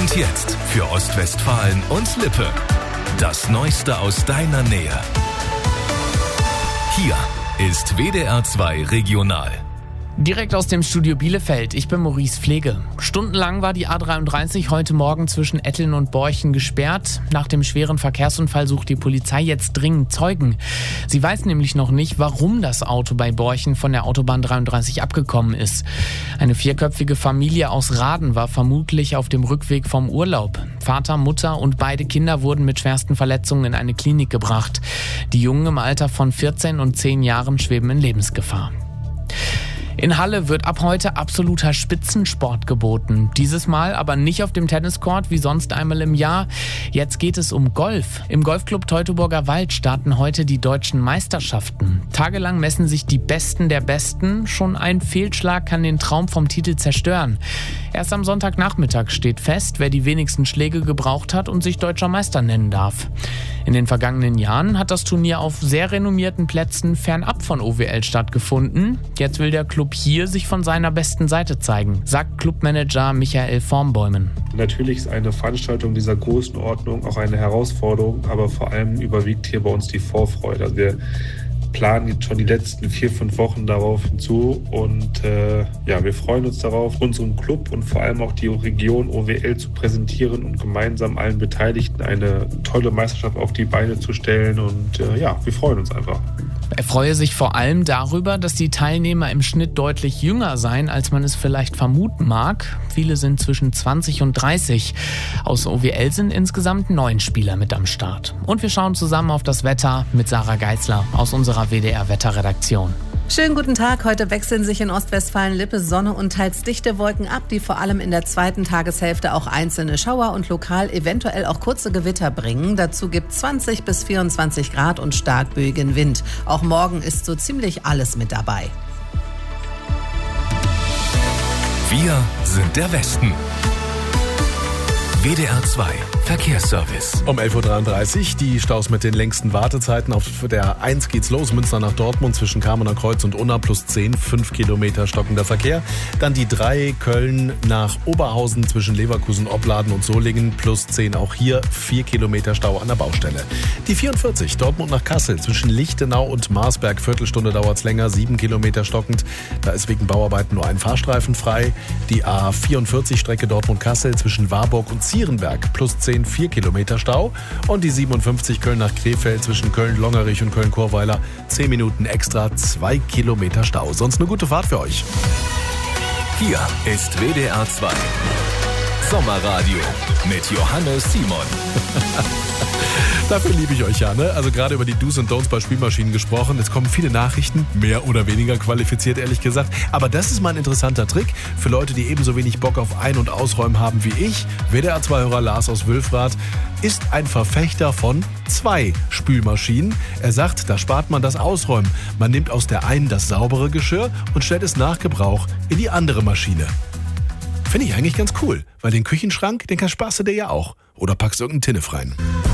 Und jetzt für Ostwestfalen und Lippe. Das Neueste aus deiner Nähe. Hier ist WDR 2 Regional. Direkt aus dem Studio Bielefeld, ich bin Maurice Pflege. Stundenlang war die A33 heute Morgen zwischen Etteln und Borchen gesperrt. Nach dem schweren Verkehrsunfall sucht die Polizei jetzt dringend Zeugen. Sie weiß nämlich noch nicht, warum das Auto bei Borchen von der Autobahn 33 abgekommen ist. Eine 4-köpfige Familie aus Raden war vermutlich auf dem Rückweg vom Urlaub. Vater, Mutter und beide Kinder wurden mit schwersten Verletzungen in eine Klinik gebracht. Die Jungen im Alter von 14 und 10 Jahren schweben in Lebensgefahr. In Halle wird ab heute absoluter Spitzensport geboten. Dieses Mal aber nicht auf dem Tenniscourt wie sonst einmal im Jahr. Jetzt geht es um Golf. Im Golfclub Teutoburger Wald starten heute die deutschen Meisterschaften. Tagelang messen sich die Besten der Besten. Schon ein Fehlschlag kann den Traum vom Titel zerstören. Erst am Sonntagnachmittag steht fest, wer die wenigsten Schläge gebraucht hat und sich deutscher Meister nennen darf. In den vergangenen Jahren hat das Turnier auf sehr renommierten Plätzen fernab von OWL stattgefunden. Jetzt will der Club hier sich von seiner besten Seite zeigen, sagt Clubmanager Michael Vormbäumen. Natürlich ist eine Veranstaltung dieser Größenordnung auch eine Herausforderung, aber vor allem überwiegt hier bei uns die Vorfreude. Also wir planen jetzt schon die letzten 4-5 Wochen darauf hinzu und wir freuen uns darauf, unseren Club und vor allem auch die Region OWL zu präsentieren und gemeinsam allen Beteiligten eine tolle Meisterschaft auf die Beine zu stellen und wir freuen uns einfach. Er freue sich vor allem darüber, dass die Teilnehmer im Schnitt deutlich jünger seien, als man es vielleicht vermuten mag. Viele sind zwischen 20 und 30. Aus OWL sind insgesamt 9 Spieler mit am Start. Und wir schauen zusammen auf das Wetter mit Sarah Geißler aus unserer WDR-Wetterredaktion. Schönen guten Tag. Heute wechseln sich in Ostwestfalen-Lippe Sonne und teils dichte Wolken ab, die vor allem in der zweiten Tageshälfte auch einzelne Schauer und lokal eventuell auch kurze Gewitter bringen. Dazu gibt 20 bis 24 Grad und stark böigen Wind. Auch morgen ist so ziemlich alles mit dabei. Wir sind der Westen. WDR 2 Verkehrsservice. Um 11.33 Uhr die Staus mit den längsten Wartezeiten. Auf der 1 geht's los, Münster nach Dortmund zwischen Kamener Kreuz und Unna plus 10, 5 Kilometer stockender Verkehr. Dann die 3 Köln nach Oberhausen zwischen Leverkusen, Opladen und Solingen plus 10, auch hier 4 Kilometer Stau an der Baustelle. Die 44 Dortmund nach Kassel zwischen Lichtenau und Marsberg, Viertelstunde dauert's länger, 7 Kilometer stockend. Da ist wegen Bauarbeiten nur ein Fahrstreifen frei. Die A44 Strecke Dortmund-Kassel zwischen Warburg und Zierenberg plus 10, 4 Kilometer Stau. Und die 57 Köln nach Krefeld zwischen Köln-Longerich und Köln-Chorweiler 10 Minuten extra, 2 Kilometer Stau. Sonst eine gute Fahrt für euch. Hier ist WDR 2 Sommerradio mit Johannes Simon. Dafür liebe ich euch ja, ne? Also gerade über die Do's und Don'ts bei Spülmaschinen gesprochen. Es kommen viele Nachrichten, mehr oder weniger qualifiziert, ehrlich gesagt. Aber das ist mal ein interessanter Trick für Leute, die ebenso wenig Bock auf Ein- und Ausräumen haben wie ich. WDR-2-Hörer Lars aus Wülfrath ist ein Verfechter von 2 Spülmaschinen. Er sagt, da spart man das Ausräumen. Man nimmt aus der einen das saubere Geschirr und stellt es nach Gebrauch in die andere Maschine. Finde ich eigentlich ganz cool, weil den Küchenschrank, den sparst du dir ja auch. Oder packst irgendeinen Tinnef rein.